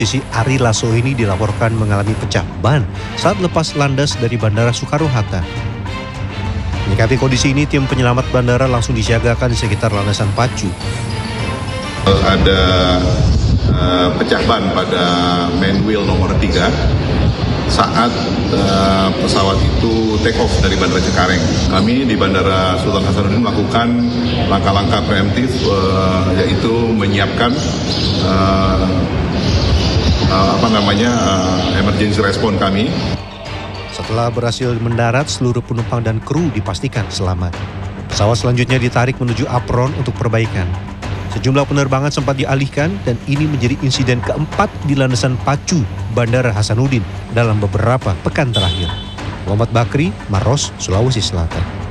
Sisi Ari Lasso ini dilaporkan mengalami pecah ban saat lepas landas dari Bandara Soekarno-Hatta. Menyikapi kondisi ini, tim penyelamat bandara langsung disiagakan di sekitar landasan pacu. Ada pecah ban pada main wheel nomor 3 saat pesawat itu take off dari Bandara Cengkareng. Kami di Bandara Sultan Hasanuddin melakukan langkah-langkah preemptif, yaitu menyiapkan emergency response kami. Setelah berhasil mendarat, seluruh penumpang dan kru dipastikan selamat. Pesawat selanjutnya ditarik menuju apron untuk perbaikan. Sejumlah penerbangan sempat dialihkan dan ini menjadi insiden keempat di landasan pacu Bandara Hasanuddin dalam beberapa pekan terakhir. Muhammad Bakri, Maros, Sulawesi Selatan.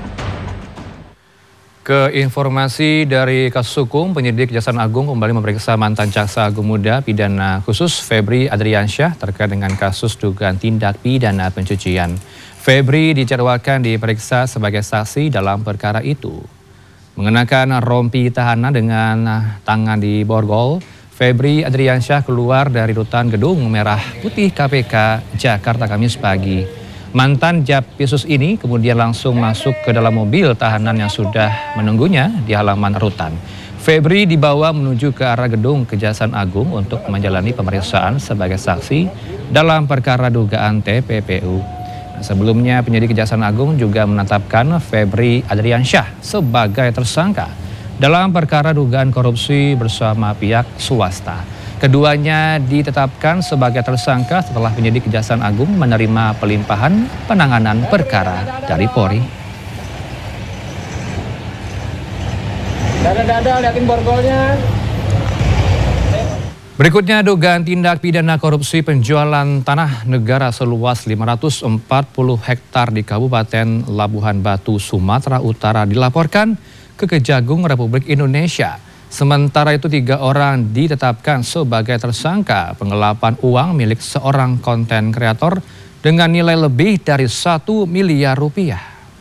Ke informasi dari kasus hukum, penyidik Kejaksaan Agung kembali memeriksa mantan Jaksa Agung Muda Pidana Khusus Febri Adriansyah terkait dengan kasus dugaan tindak pidana pencucian. Febri dijadwalkan diperiksa sebagai saksi dalam perkara itu. Mengenakan rompi tahanan dengan tangan di borgol, Febri Adriansyah keluar dari rutan Gedung Merah Putih KPK Jakarta Kamis pagi. Mantan Japisus ini kemudian langsung masuk ke dalam mobil tahanan yang sudah menunggunya di halaman rutan. Febri dibawa menuju ke arah gedung Kejaksaan Agung untuk menjalani pemeriksaan sebagai saksi dalam perkara dugaan TPPU. Sebelumnya penyidik Kejaksaan Agung juga menetapkan Febri Adriansyah sebagai tersangka dalam perkara dugaan korupsi bersama pihak swasta. Keduanya ditetapkan sebagai tersangka setelah penyidik Kejaksaan Agung menerima pelimpahan penanganan perkara dari Polri. Dada, liatin borgolnya. Berikutnya dugaan tindak pidana korupsi penjualan tanah negara seluas 540 hektar di Kabupaten Labuhan Batu, Sumatera Utara dilaporkan ke Kejagung Republik Indonesia. Sementara itu 3 orang ditetapkan sebagai tersangka penggelapan uang milik seorang konten kreator dengan nilai lebih dari 1 miliar rupiah.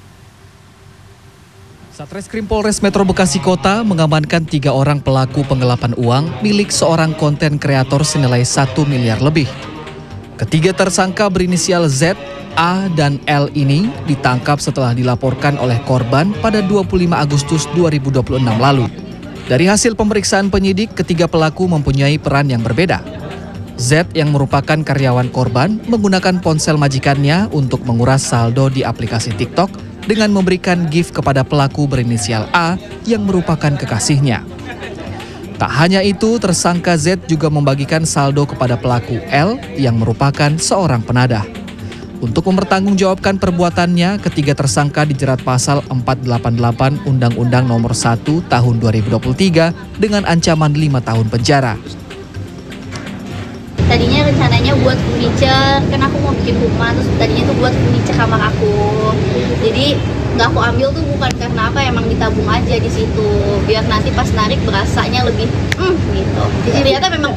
Satreskrim Polres Metro Bekasi Kota mengamankan 3 orang pelaku penggelapan uang milik seorang konten kreator senilai 1 miliar lebih. Ketiga tersangka berinisial Z, A, dan L ini ditangkap setelah dilaporkan oleh korban pada 25 Agustus 2026 lalu. Dari hasil pemeriksaan penyidik, ketiga pelaku mempunyai peran yang berbeda. Z yang merupakan karyawan korban menggunakan ponsel majikannya untuk menguras saldo di aplikasi TikTok dengan memberikan gift kepada pelaku berinisial A yang merupakan kekasihnya. Tak hanya itu, tersangka Z juga membagikan saldo kepada pelaku L yang merupakan seorang penadah. Untuk mempertanggungjawabkan perbuatannya, ketiga tersangka dijerat pasal 488 Undang-Undang Nomor 1 Tahun 2023 dengan ancaman 5 tahun penjara. Tadinya rencananya buat furniture, kan aku mau bikin rumah, terus tadinya tuh buat furniture kamar aku. Jadi nggak aku ambil tuh bukan karena apa, emang ditabung aja di situ, biar nanti pas narik berasanya lebih gitu. Jadi ternyata memang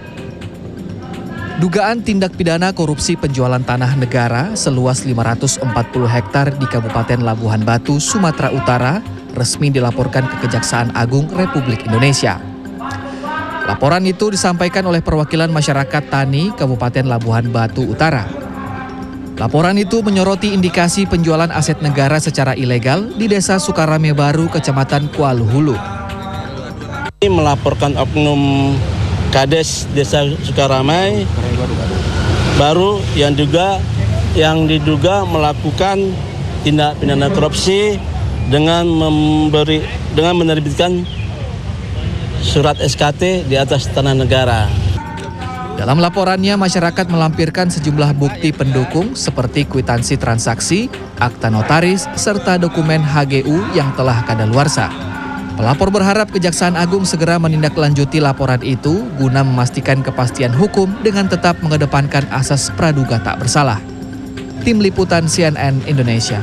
Dugaan tindak pidana korupsi penjualan tanah negara seluas 540 hektar di Kabupaten Labuhan Batu, Sumatera Utara resmi dilaporkan ke Kejaksaan Agung Republik Indonesia. Laporan itu disampaikan oleh perwakilan masyarakat tani Kabupaten Labuhan Batu Utara. Laporan itu menyoroti indikasi penjualan aset negara secara ilegal di Desa Sukarame Baru, Kecamatan Kualuhulu. Ini melaporkan oknum Kades Desa Sukaramai Baru yang diduga melakukan tindak pidana korupsi dengan menerbitkan surat SKT di atas tanah negara. Dalam laporannya, masyarakat melampirkan sejumlah bukti pendukung seperti kwitansi transaksi, akta notaris, serta dokumen HGU yang telah kadaluarsa. Pelapor berharap Kejaksaan Agung segera menindaklanjuti laporan itu guna memastikan kepastian hukum dengan tetap mengedepankan asas praduga tak bersalah. Tim Liputan CNN Indonesia.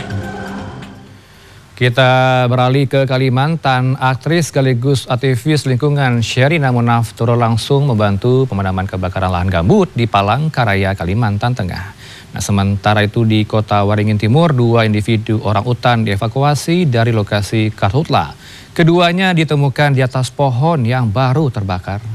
Kita beralih ke Kalimantan. Aktris sekaligus aktivis lingkungan Sherina Munaf turut langsung membantu pemadaman kebakaran lahan gambut di Palangkaraya, Kalimantan Tengah. Nah, sementara itu di Kota Waringin Timur, 2 individu orang utan dievakuasi dari lokasi karhutla. Keduanya ditemukan di atas pohon yang baru terbakar.